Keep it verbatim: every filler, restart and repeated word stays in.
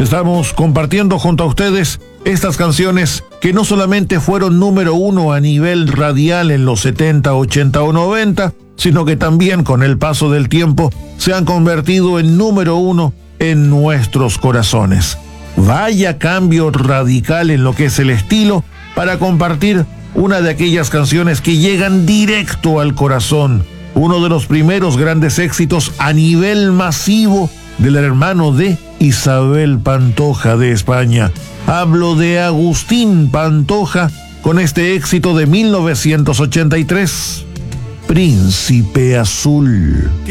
Estamos compartiendo junto a ustedes estas canciones que no solamente fueron número uno a nivel radial en los setenta, ochenta o noventa, sino que también con el paso del tiempo se han convertido en número uno en nuestros corazones. Vaya cambio radical en lo que es el estilo para compartir una de aquellas canciones que llegan directo al corazón, uno de los primeros grandes éxitos a nivel masivo del hermano de Isabel Pantoja de España. Hablo de Agustín Pantoja con este éxito de mil novecientos ochenta y tres, Príncipe Azul.